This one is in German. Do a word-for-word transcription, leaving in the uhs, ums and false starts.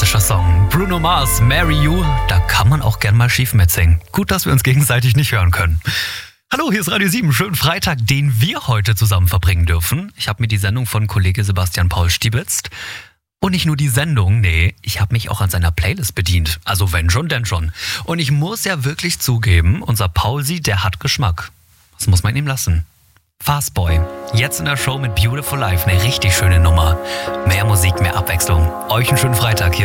fantastischer Song. Bruno Mars, Marry You, da kann man auch gern mal schief mitsingen. Gut, dass wir uns gegenseitig nicht hören können. Hallo, hier ist Radio sieben, schönen Freitag, den wir heute zusammen verbringen dürfen. Ich habe mir die Sendung von Kollege Sebastian Paul stiebitzt. Und nicht nur die Sendung, nee, ich habe mich auch an seiner Playlist bedient. Also wenn schon, denn schon. Und ich muss ja wirklich zugeben, unser Paulsi, der hat Geschmack. Das muss man ihm lassen. Fastboy, jetzt in der Show mit Beautiful Life, eine richtig schöne Nummer. Mehr Musik, mehr Abwechslung. Euch einen schönen Freitag hier.